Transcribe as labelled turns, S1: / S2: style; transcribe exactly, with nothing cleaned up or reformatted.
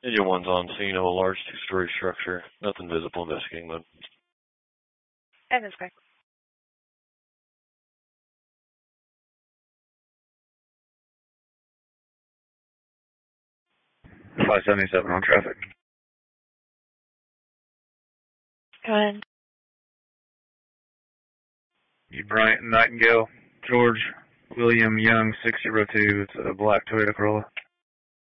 S1: Engine one's on scene of a large two-story structure. Nothing visible. Investigating mode.
S2: And this guy.
S3: five seventy-seven on traffic.
S2: Go ahead.
S3: You Bryant Nightingale, George William Young, six zero two. It's a black Toyota Corolla.